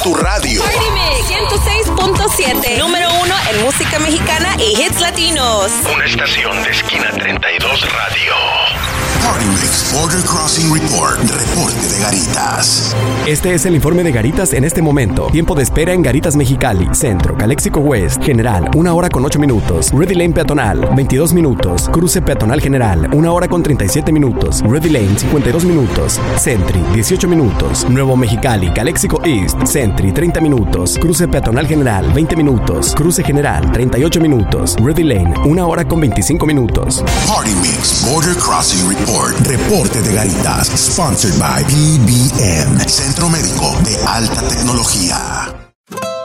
Tu radio. Party Mix 106.7. Número 1 en música mexicana y hits latinos. Una estación de esquina 32 Radio. Party Mix Border Crossing Report. Reporte de Garitas. Este es el informe de Garitas en este momento. Tiempo de espera en Garitas Mexicali, Centro, Calexico West, General, 1 hora con 8 minutos. Ready Lane Peatonal, 22 minutos. Cruce Peatonal General, 1 hora con 37 minutos. Ready Lane, 52 minutos. Sentry, 18 minutos. Nuevo Mexicali, Calexico East, Sentry, 30 minutos. Cruce Peatonal General, 20 minutos. Cruce General, 38 minutos. Ready Lane, 1 hora con 25 minutos. Party Mix Border Crossing Report. Reporte de Garitas. Sponsored by PBM. Centro Médico de Alta Tecnología.